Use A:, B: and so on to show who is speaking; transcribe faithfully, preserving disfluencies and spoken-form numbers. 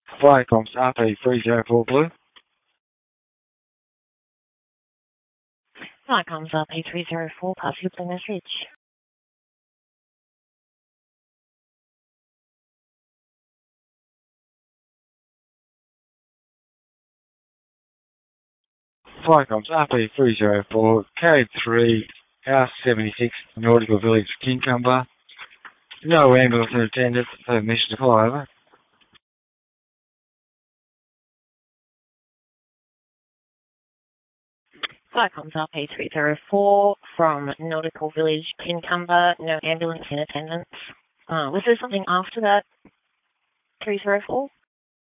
A: Flight comms R P three zero four Blue.
B: Flight comms R P three zero four, pass your blue message.
A: Flight comms R P three zero four, code three, house seventy-six, Nautical Village, Kincumber. No ambulance in attendance, permission to fly over.
B: Flight comms R P three zero four from Nautical Village, Kincumber, no ambulance in attendance. Uh, was there something after that three zero four?